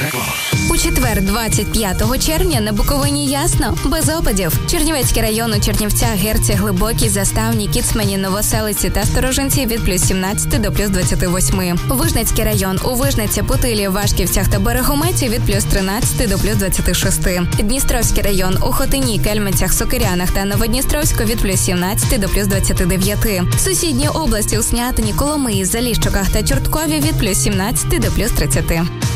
У четвер, 25 червня, на Буковині ясно, без опадів. Чернівецький район у Чернівцях, Герці, Глибокій, Заставній, Кіцмані, Новоселиці та Сторожинці від плюс 17 до плюс 28. Вижницький район у Вижниці, Путилі, Вашківцях та Берегометі від плюс 13 до плюс 26. Дністровський район у Хотині, Кельменцях, Сокирянах та Новодністровську від плюс 17 до плюс 29. Сусідні області у Снятині, Коломиї, Заліщиках та Чорткові від плюс 17 до плюс 30.